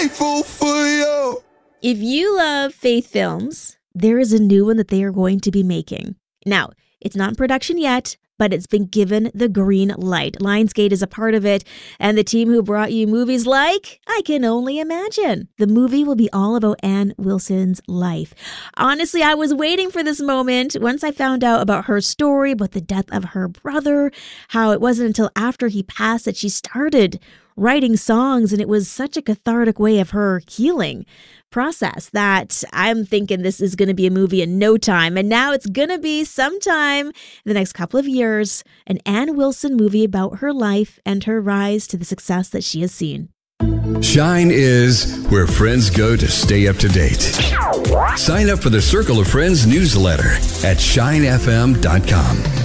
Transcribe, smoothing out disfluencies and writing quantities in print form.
Grateful for you. If you love Faith Films, there is a new one that they are going to be making. Now, it's not in production yet, but it's been given the green light. Lionsgate is a part of it, and the team who brought you movies like I Can Only Imagine. The movie will be all about Ann Wilson's life. Honestly, I was waiting for this moment once I found out about her story, about the death of her brother, how it wasn't until after he passed that she started writing songs, and it was such a cathartic way of her healing process that I'm thinking this is going to be a movie in no time. And now it's going to be sometime in the next couple of years, an Ann Wilson movie about her life and her rise to the success that she has seen. Shine is where friends go to stay up to date. Sign up for the Circle of Friends newsletter at shinefm.com.